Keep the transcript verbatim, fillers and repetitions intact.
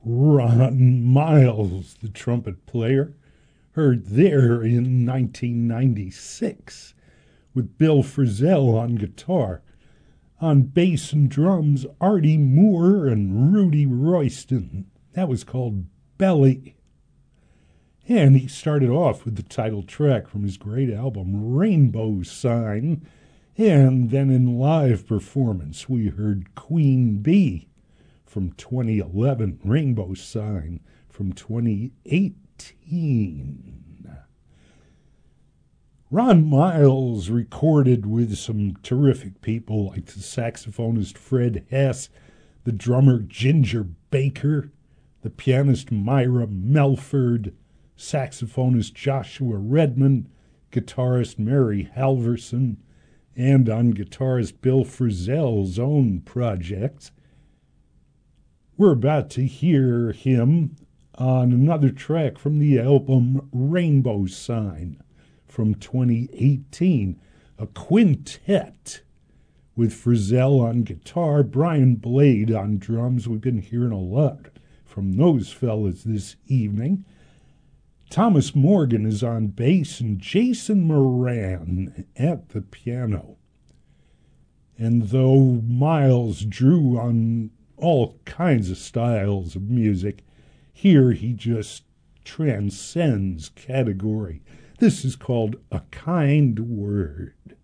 Ron Miles, the trumpet player, heard there in nineteen ninety-six with Bill Frisell on guitar. On bass and drums, Artie Moore and Rudy Royston. That was called Belly. And he started off with the title track from his great album, Rainbow Sign. And then in live performance, we heard Queen Bee from twenty eleven, Rainbow Sign from twenty eighteen. Ron Miles recorded with some terrific people like the saxophonist Fred Hess, the drummer Ginger Baker, the pianist Myra Melford, saxophonist Joshua Redman, guitarist Mary Halverson, and on guitarist Bill Frisell's own projects. We're about to hear him on another track from the album Rainbow Sign from twenty eighteen, a quintet with Frisell on guitar, Brian Blade on drums. We've been hearing a lot from those fellas this evening. Thomas Morgan is on bass and Jason Moran at the piano. And though Miles drew on all kinds of styles of music, here he just transcends category. This is called A Kind Word.